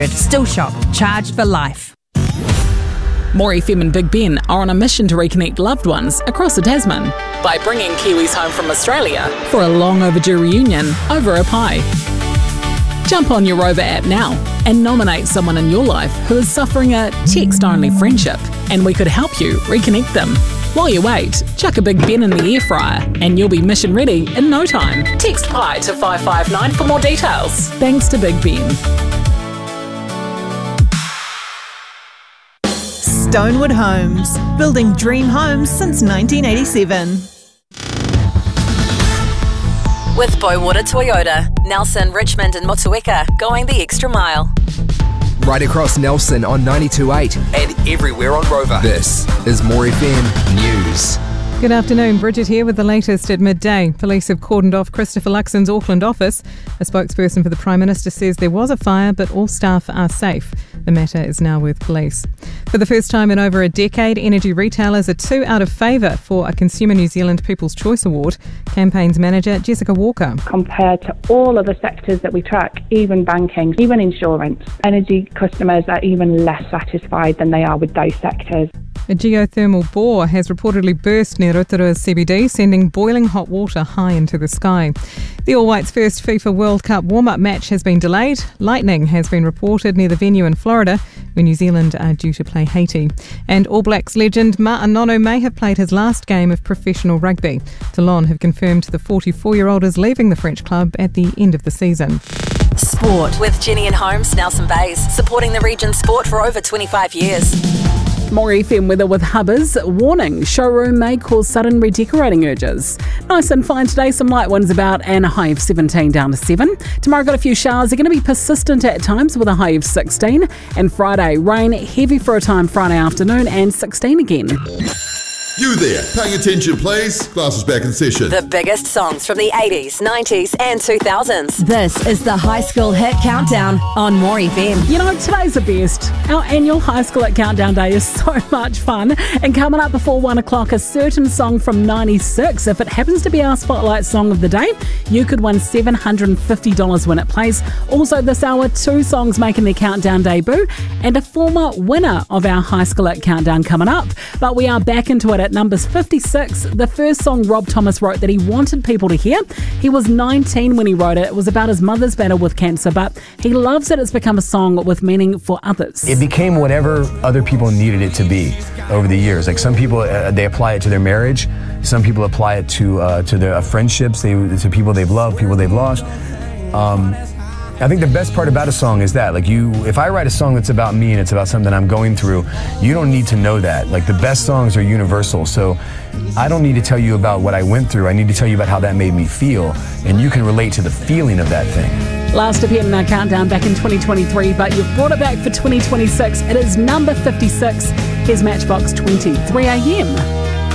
Still shop, charged for life. More FM and Big Ben are on a mission to reconnect loved ones across the Tasman by bringing Kiwis home from Australia for a long overdue reunion over a pie. Jump on your Rover app now and nominate someone in your life who is suffering a text-only friendship, and we could help you reconnect them. While you wait, chuck a Big Ben in the air fryer and you'll be mission ready in no time. Text PIE to 559 for more details. Thanks to Big Ben. Stonewood Homes, building dream homes since 1987. With Bowater Toyota, Nelson, Richmond and Motueka, going the extra mile. Right across Nelson on 92.8 and everywhere on Rover. This is More FM News. Good afternoon, Bridget here with the latest at midday. Police have cordoned off Christopher Luxon's Auckland office. A spokesperson for the Prime Minister says there was a fire, but all staff are safe. The matter is now with police. For the first time in over a decade, energy retailers are 2 out of favour for a Consumer New Zealand People's Choice Award. Campaigns manager Jessica Walker. Compared to all other sectors that we track, even banking, even insurance, energy customers are even less satisfied than they are with those sectors. A geothermal bore has reportedly burst near Rotorua's CBD, sending boiling hot water high into the sky. The All Whites' first FIFA World Cup warm-up match has been delayed. Lightning has been reported near the venue in Florida, where New Zealand are due to play Haiti. And All Blacks legend Ma'a Nonu may have played his last game of professional rugby. Toulon have confirmed the 44-year-old is leaving the French club at the end of the season. Sport with Jenny and Holmes, Nelson Bays, supporting the region's sport for over 25 years. More FM weather with Hubbers. Warning, showroom may cause sudden redecorating urges. Nice and fine today, some light winds about and a high of 17 down to 7. Tomorrow got a few showers. They're going to be persistent at times with a high of 16. And Friday, rain heavy for a time Friday afternoon and 16 again. You there, paying attention please. Classes back in session. The biggest songs from the 80s, 90s and 2000s. This is the High School Hit Countdown on More FM. You know, today's the best. Our annual High School at Countdown Day is so much fun. And coming up before 1 o'clock, a certain song from 96. If it happens to be our Spotlight Song of the Day, you could win $750 when it plays. Also this hour, 2 songs making their Countdown debut and a former winner of our High School at Countdown coming up. But we are back into it at numbers 56. The first song Rob Thomas wrote that he wanted people to hear. He was 19 when he wrote it. It was about his mother's battle with cancer, but he loves that it's become a song with meaning for others. It became whatever other people needed it to be over the years. Like some people, they apply it to their marriage. Some people apply it to their friendships, to people they've loved, people they've lost. I think the best part about a song is that, like, if I write a song that's about me and it's about something I'm going through, you don't need to know that. Like, the best songs are universal, so I don't need to tell you about what I went through. I need to tell you about how that made me feel, and you can relate to the feeling of that thing. Last appeared in our countdown back in 2023, but you've brought it back for 2026. It is number 56. Here's Matchbox 20, 3 a.m.